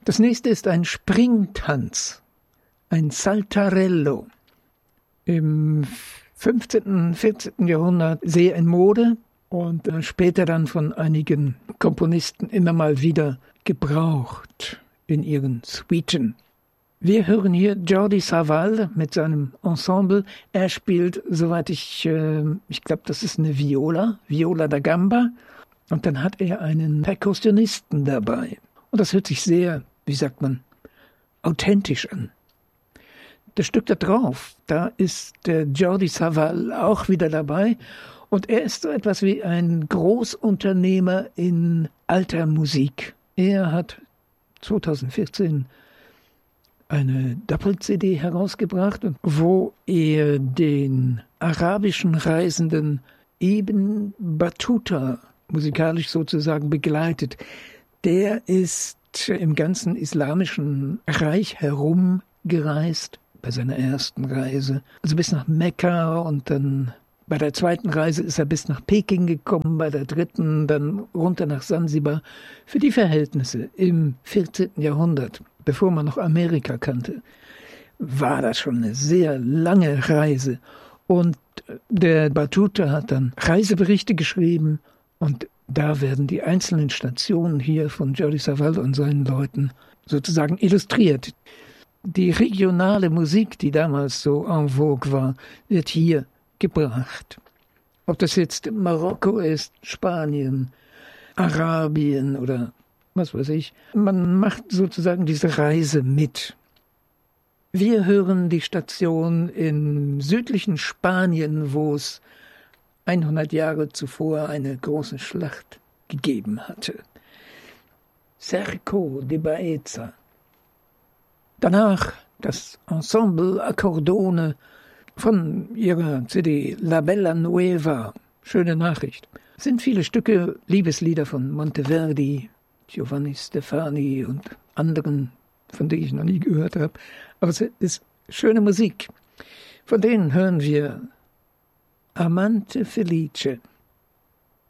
Das nächste ist ein Springtanz, ein Saltarello. Im 15., 14. Jahrhundert sehr in Mode und später dann von einigen Komponisten immer mal wieder gebraucht in ihren Suiten. Wir hören hier Jordi Savall mit seinem Ensemble. Er spielt, soweit ich glaube, das ist eine Viola da Gamba. Und dann hat er einen Perkussionisten dabei. Und das hört sich sehr, wie sagt man, authentisch an. Das Stück da drauf, da ist der Jordi Savall auch wieder dabei. Und er ist so etwas wie ein Großunternehmer in alter Musik. Er hat 2014 eine Doppel-CD herausgebracht, wo er den arabischen Reisenden Ibn Battuta musikalisch sozusagen begleitet. Der ist im ganzen islamischen Reich herumgereist bei seiner ersten Reise. Also bis nach Mekka und dann bei der zweiten Reise ist er bis nach Peking gekommen, bei der dritten dann runter nach Sansibar. Für die Verhältnisse im 14. Jahrhundert, bevor man noch Amerika kannte, war das schon eine sehr lange Reise. Und der Battuta hat dann Reiseberichte geschrieben und da werden die einzelnen Stationen hier von Jordi Savall und seinen Leuten sozusagen illustriert. Die regionale Musik, die damals so en vogue war, wird hier gebracht. Ob das jetzt Marokko ist, Spanien, Arabien oder was weiß ich. Man macht sozusagen diese Reise mit. Wir hören die Station im südlichen Spanien, wo es 100 Jahre zuvor eine große Schlacht gegeben hatte. Cerco de Baeza. Danach das Ensemble Accordone von ihrer CD La Bella Nueva. Schöne Nachricht. Es sind viele Stücke, Liebeslieder von Monteverdi, Giovanni Stefani und anderen, von denen ich noch nie gehört habe. Aber es ist schöne Musik. Von denen hören wir Amante Felice.